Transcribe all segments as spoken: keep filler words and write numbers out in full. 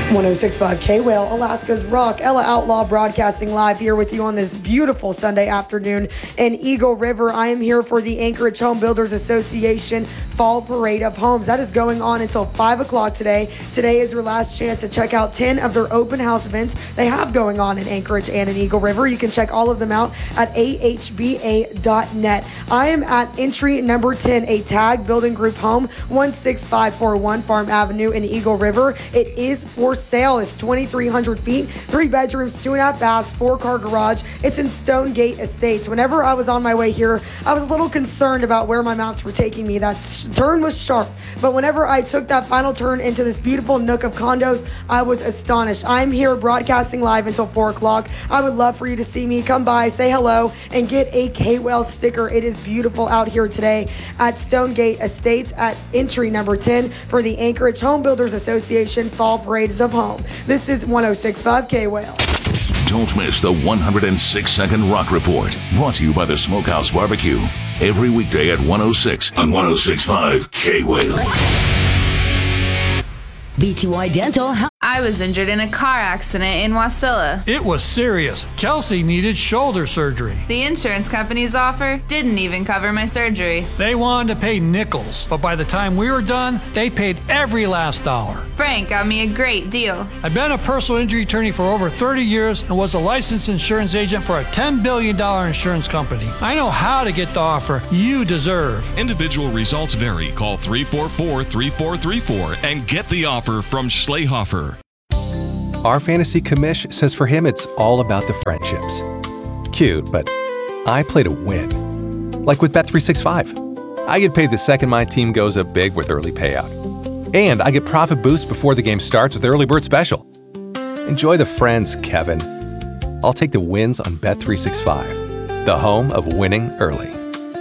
one oh six point five K-Whale, Alaska's Rock. Ella Outlaw broadcasting live here with you on this beautiful Sunday afternoon in Eagle River. I am here for the Anchorage Home Builders Association Fall Parade of Homes. That is going on until five o'clock today. Today is your last chance to check out ten of their open house events they have going on in Anchorage and in Eagle River. You can check all of them out at A H B A dot net. I am at entry number ten, a TAG Building Group home, one six five four one Farm Avenue in Eagle River. It is for sale. It's twenty-three hundred feet, three bedrooms, two and a half baths, four car garage. It's in Stonegate Estates. Whenever I was on my way here, I was a little concerned about where my maps were taking me. That turn was sharp, but whenever I took that final turn into this beautiful nook of condos, I was astonished. I'm here broadcasting live until four o'clock. I would love for you to see me. Come by, say hello, and get a K-Whale sticker. It is beautiful out here today at Stonegate Estates at entry number ten for the Anchorage Home Builders Association Fall Parades of Home. This is one oh six point five K-Whale. Don't miss the one hundred six second Rock Report, brought to you by the Smokehouse Barbecue. Every weekday at one oh six on one oh six point five K-Whale. B T Y Dental. I was injured in a car accident in Wasilla. It was serious. Kelsey needed shoulder surgery. The insurance company's offer didn't even cover my surgery. They wanted to pay nickels, but by the time we were done, they paid every last dollar. Frank got me a great deal. I've been a personal injury attorney for over thirty years and was a licensed insurance agent for a ten billion dollars insurance company. I know how to get the offer you deserve. Individual results vary. Call three four four, three four three four and get the offer from Schlehofer. Our fantasy commish says for him it's all about the friendships. Cute, but I play to win. Like with Bet three sixty-five. I get paid the second my team goes up big with early payout. And I get profit boost before the game starts with Early Bird Special. Enjoy the friends, Kevin. I'll take the wins on Bet three sixty-five, the home of winning early.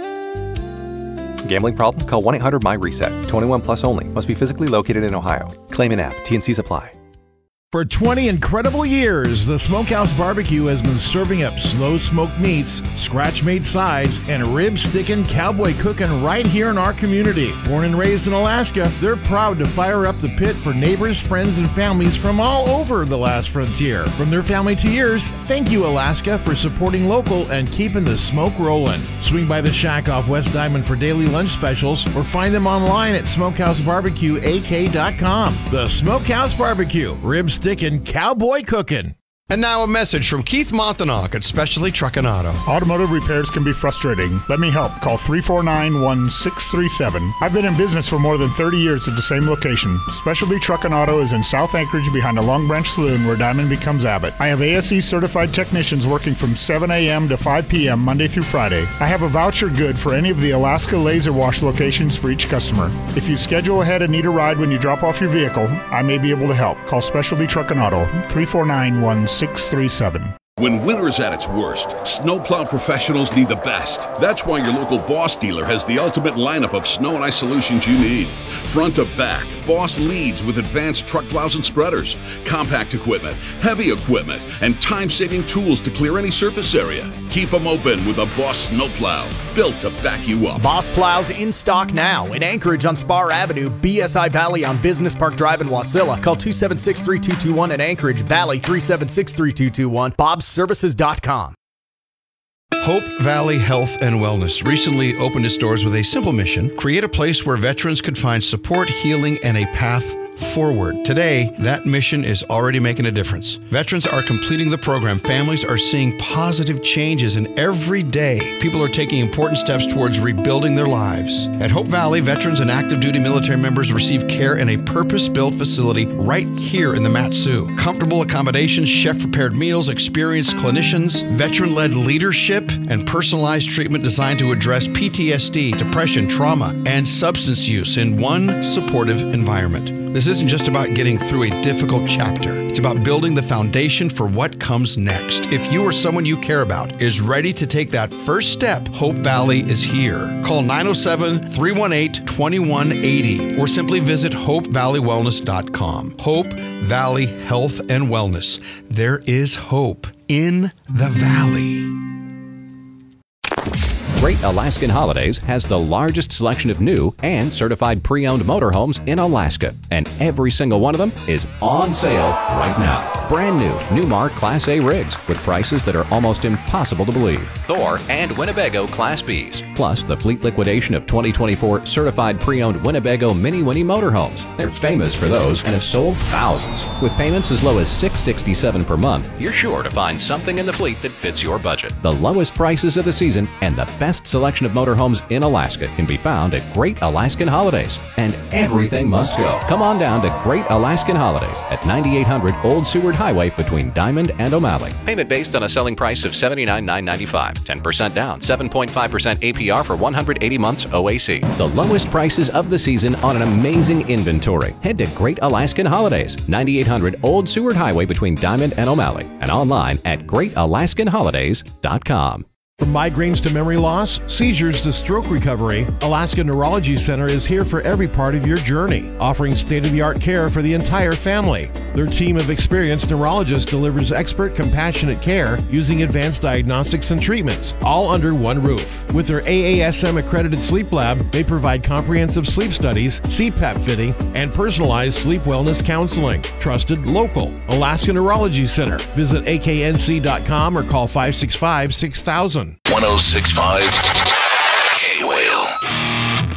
Gambling problem? Call one eight hundred M Y reset. twenty-one plus only. Must be physically located in Ohio. Claim in app. T N Cs apply. For twenty incredible years, the Smokehouse Barbecue has been serving up slow smoked meats, scratch-made sides, and rib-sticking cowboy cooking right here in our community. Born and raised in Alaska, they're proud to fire up the pit for neighbors, friends, and families from all over the last frontier. From their family to yours, thank you, Alaska, for supporting local and keeping the smoke rolling. Swing by the shack off West Diamond for daily lunch specials or find them online at smokehouse barbecue a k dot com. The Smokehouse Barbecue, ribs sticking, cowboy cooking. And now a message from Keith Montanok at Specialty Truck and Auto. Automotive repairs can be frustrating. Let me help. Call three four nine, one six three seven. I've been in business for more than thirty years at the same location. Specialty Truck and Auto is in South Anchorage behind the Long Branch Saloon where Diamond becomes Abbott. I have A S E certified technicians working from seven a.m. to five p.m. Monday through Friday. I have a voucher good for any of the Alaska Laser Wash locations for each customer. If you schedule ahead and need a ride when you drop off your vehicle, I may be able to help. Call Specialty Truck and Auto, three four nine, one six three seven. When winter's at its worst, snowplow professionals need the best. That's why your local Boss dealer has the ultimate lineup of snow and ice solutions you need. Front to back, Boss leads with advanced truck plows and spreaders, compact equipment, heavy equipment, and time-saving tools to clear any surface area. Keep them open with a Boss snowplow, built to back you up. Boss plows in stock now in Anchorage on Spar Avenue, B S I Valley on Business Park Drive in Wasilla. Call two seven six, three two two one in Anchorage, Valley three seven six, three two two one, bobs services dot com. Hope Valley Health and Wellness recently opened its doors with a simple mission: create a place where veterans could find support, healing, and a path forward. Today, that mission is already making a difference. Veterans are completing the program. Families are seeing positive changes, and every day, people are taking important steps towards rebuilding their lives. At Hope Valley, veterans and active duty military members receive care in a purpose-built facility right here in the Mat-Su. Comfortable accommodations, chef-prepared meals, experienced clinicians, veteran-led leadership, and personalized treatment designed to address P T S D, depression, trauma, and substance use in one supportive environment. This isn't just about getting through a difficult chapter. It's about building the foundation for what comes next. If you or someone you care about is ready to take that first step, Hope Valley is here. Call nine oh seven, three one eight, two one eight oh or simply visit hope valley wellness dot com. Hope Valley Health and Wellness. There is hope in the valley. Great Alaskan Holidays has the largest selection of new and certified pre-owned motorhomes in Alaska, and every single one of them is on sale right now. Brand new Newmar Class A rigs with prices that are almost impossible to believe. Thor and Winnebago Class Bs, plus the fleet liquidation of twenty twenty-four certified pre-owned Winnebago Mini Winnie motorhomes. They're famous for those and have sold thousands. With payments as low as six hundred sixty-seven dollars per month, you're sure to find something in the fleet that fits your budget. The lowest prices of the season and the best selection of motorhomes in Alaska can be found at Great Alaskan Holidays. And everything must go. Come on down to Great Alaskan Holidays at ninety-eight hundred Old Seward Highway between Diamond and O'Malley. Payment based on a selling price of seventy-nine thousand nine hundred ninety-five dollars. ten percent down, seven point five percent A P R for one hundred eighty months O A C. The lowest prices of the season on an amazing inventory. Head to Great Alaskan Holidays, ninety-eight hundred Old Seward Highway between Diamond and O'Malley, and online at great alaskan holidays dot com. From migraines to memory loss, seizures to stroke recovery, Alaska Neurology Center is here for every part of your journey, offering state-of-the-art care for the entire family. Their team of experienced neurologists delivers expert, compassionate care using advanced diagnostics and treatments, all under one roof. With their A A S M-accredited sleep lab, they provide comprehensive sleep studies, C PAP fitting, and personalized sleep wellness counseling. Trusted, local. Alaska Neurology Center. Visit A K N C dot com or call five six five, six thousand. one oh six point five